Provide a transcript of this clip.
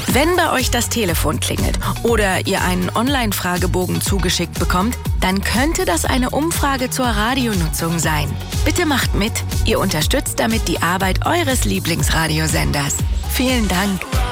Wenn bei euch das Telefon klingelt oder ihr einen Online-Fragebogen zugeschickt bekommt, dann könnte das eine Umfrage zur Radionutzung sein. Bitte macht mit. Ihr unterstützt damit die Arbeit eures Lieblingsradiosenders. Vielen Dank.